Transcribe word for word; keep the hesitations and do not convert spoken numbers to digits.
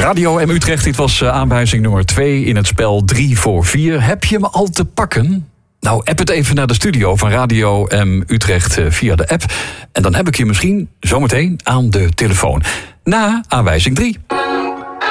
Radio M Utrecht, dit was aanwijzing nummer twee in het spel drie voor vier. Heb je me al te pakken? Nou, app het even naar de studio van Radio M Utrecht via de app. En dan heb ik je misschien zometeen aan de telefoon. Na aanwijzing drie.